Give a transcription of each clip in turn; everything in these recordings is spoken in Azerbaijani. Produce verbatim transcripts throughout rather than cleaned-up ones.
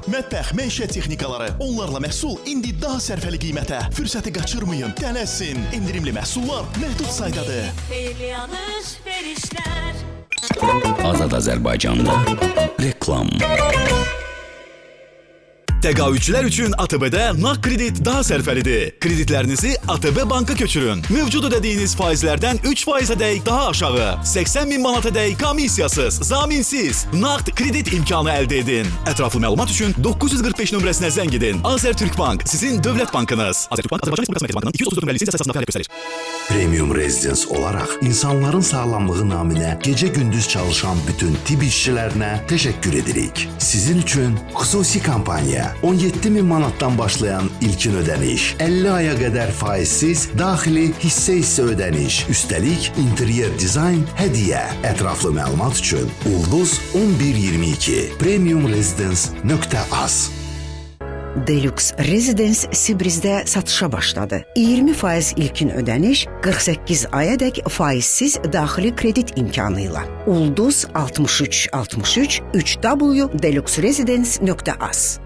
mətbəx, məişət texnikaları, onlarla məhsul indi daha sərfəli qiymətə. Fürsəti qaçırmayın, tələsin. İndirimli məhsullar məhdud saydadır. Azad Azərbaycanda reklam. Təqaüdçülər üçün A T B-də nağd kredit daha sərfəlidir. Kreditlərinizi A T B banka köçürün. Mövcud ödədiyiniz faizlərdən üç faizədək daha aşağı. səksən min manatədək komissiyasız, zaminsiz nağd kredit imkanı əldə edin. Ətraflı məlumat üçün doqquz yüz qırx beş nömrəsinə zəng edin. Azərtürkbank sizin dövlət bankınız. Azərtürkbank Azərbaycan Respublikası Mərkəzi Bankının iki yüz otuz dörd nömrəli lisenziyası əsasında fəaliyyət göstərir. Premium Residence olaraq insanların sağlamlığı naminə gecə-gündüz çalışan bütün tibb işçilərinə təşəkkür edirik. Sizin üçün xüsusi kampaniya on yeddi min manatdan başlayan ilkin ödəniş, əlli aya qədər faizsiz daxili hissə-hissə ödəniş, üstəlik interyer dizayn hədiyyə. Ətraflı məlumat üçün ulduz on bir iyirmi iki premium residence nöqtə az. Deluxe Residence Sibrizdə satışa başladı. iyirmi faiz ilkin ödəniş, qırx səkkiz ayadək faizsiz daxili kredit imkanı ilə. Ulduz altmış üç altmış üç üç w deluxe residence nöqtə az.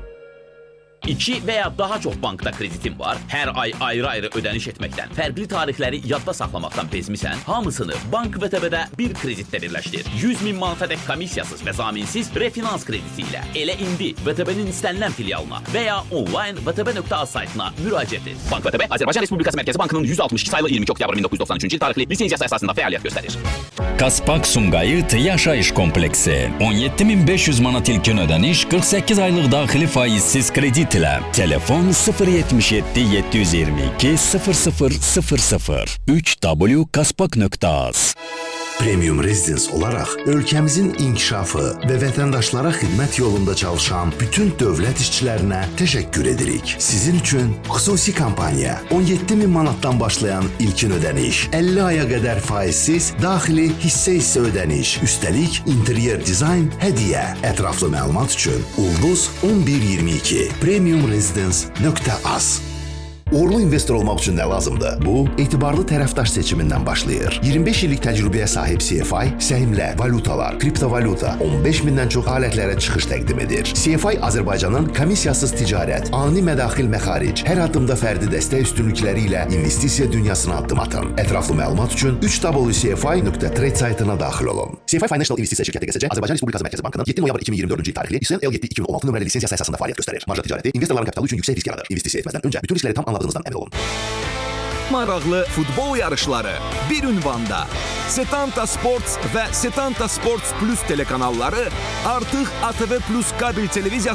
İki və ya daha çox bankda kreditin var, hər ay ayrı-ayrı ödəniş etməkdən, fərqli tarixləri yadda saxlamaqdan bezmisən, hamısını Bank V T B-də bir kreditdə birləşdir. yüz min manatədək komissiyasız və zaminsiz refinans krediti ilə. Elə indi V T B-nin istənilən filialına və ya onlayn V T B nöqtə az saytına müraciət et. Bank V T B, Azərbaycan Respublikası Mərkəzi Bankının yüz altmış iki sayılı iyirmi iki oktyabr min doqquz yüz doxsan üçüncü il tarixli lisenziyası əsasında fəaliyyət göstərir. Kaspak Sumqayıt yaşayış kompleksi. on yeddi min beş yüz manat ilkin ödəniş, qırx səkkiz aylıq daxili faizsiz kredit ilə. Telefon sıfır yetmiş yeddi yeddi yüz iyirmi iki sıfır sıfır sıfır sıfır üç w kaspak nöqtə az. Premium Residence olaraq ölkəmizin inkişafı və vətəndaşlara xidmət yolunda çalışan bütün dövlət işçilərinə təşəkkür edirik. Sizin üçün xüsusi kampaniya on yeddi min manatdan başlayan ilkin ödəniş, əlli aya qədər faizsiz daxili hissə-hissə ödəniş, üstəlik interyer dizayn hədiyyə. Ətraflı məlumat üçün ulduz on bir iyirmi iki premium residence nöqtə az. Uğurlu investor olmaq üçün nə lazımdır? Bu, etibarlı tərəfdaş seçimindən başlayır. iyirmi beş illik təcrübəyə sahib C F I, səhmlər, valutalar, kriptovalyuta, on beş mindən çox alətlərə çıxış təqdim edir. C F I Azərbaycanın komissiyasız ticarət, ani mədaxil məxaric, hər addımda fərdi dəstək üstünlükləri ilə investisiya dünyasına addım atın. Ətraflı məlumat üçün üç w c f i nöqtə trade saytına daxil olun. C F I Financial İnvestisiya şirkəti G S C, Azərbaycan Respublikası Mərkəzi Bankının yeddi noyabr iki min iyirmi dördüncü il tarixli İSN L yeddi iki min on altı nömrəli lisenziyası əsasında fəaliyyət göstərir. Marja ticarəti investorların kapitalı üçün yüksək risk yaradır. İnvestisiya etməzdən öncə bütün riskləri tam anladığınızdan əmin olun. Maraqlı futbol yarışları bir ünvanda. Setanta Sports və Setanta Sports Plus telekanalları artıq A T V Plus kabel televiziyasında